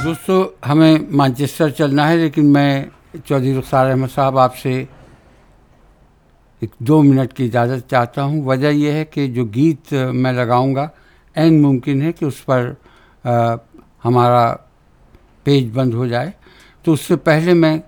दोस्तों, हमें मैनचेस्टर चलना है, लेकिन मैं चौधरी रुखसार अहमद साहब आपसे 2 मिनट की इजाज़त चाहता हूँ। वजह यह है कि जो गीत मैं लगाऊंगा ऐन मुमकिन है कि उस पर हमारा पेज बंद हो जाए, तो उससे पहले मैं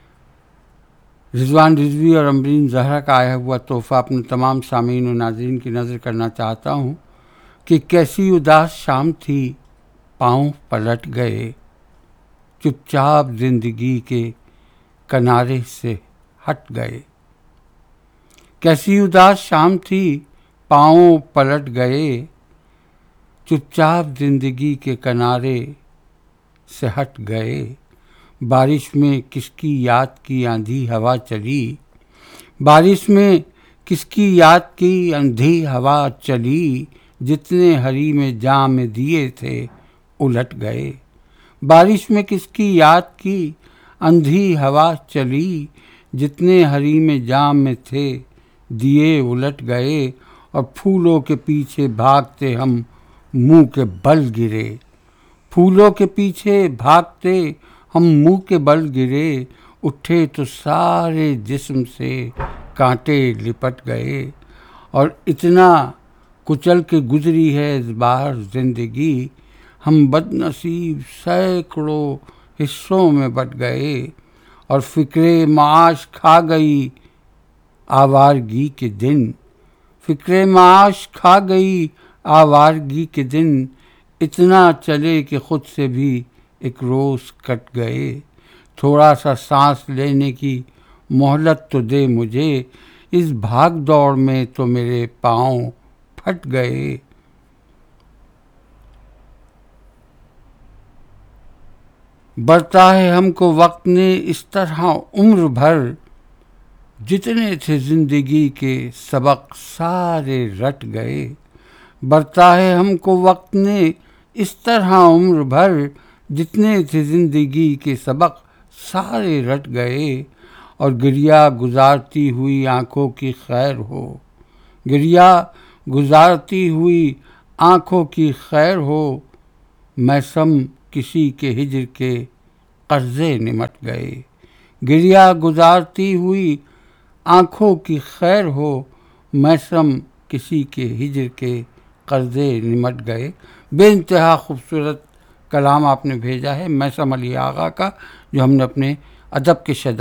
रिजवान रिजवी और अमरीन जहरा का आया हुआ तोहफ़ा अपने तमाम सामीन और नाज़रीन की नज़र करना चाहता हूँ कि कैसी उदास शाम थी, पाँव पलट गए, चुपचाप जिंदगी के किनारे से हट गए। कैसी उदास शाम थी, पाँव पलट गए, चुपचाप जिंदगी के किनारे से हट गए। बारिश में किसकी याद की आंधी हवा चली, बारिश में किसकी याद की आंधी हवा चली, जितने हरी में जाम दिए थे उलट गए। बारिश में किसकी याद की आंधी हवा चली, जितने हरी में जाम में थे दिए उलट गए। और फूलों के पीछे भागते हम मुंह के बल गिरे, फूलों के पीछे भागते हम मुंह के बल गिरे, उठे तो सारे जिस्म से कांटे लिपट गए। और इतना कुचल के गुजरी है इस बार जिंदगी, हम बदनसीब सैकड़ों हिस्सों में बट गए। और फिक्रे माश खा गई आवारगी के दिन, फिक्रे माश खा गई आवारगी के दिन, इतना चले कि खुद से भी एक रोज़ कट गए। थोड़ा सा सांस लेने की मोहलत तो दे मुझे, इस भाग दौड़ में तो मेरे पाँव फट गए। बढ़ता है हमको वक्त ने इस तरह उम्र भर, जितने थे जिंदगी के सबक सारे रट गए। बढ़ता है हमको वक्त ने इस तरह उम्र भर, जितने थे जिंदगी के सबक सारे रट गए। और गिरिया गुजारती हुई आँखों की खैर हो, गिरिया गुजारती हुई आँखों की खैर हो, मौसम किसी के हिज्र के कर्जे निमट गए। गिरिया गुजारती हुई आँखों की खैर हो, मौसम किसी के हिज्र के कर्जे निमट गए। बेइंतहा खूबसूरत कलाम आपने भेजा है मौसम अली आगा का, जो हमने अपने अदब के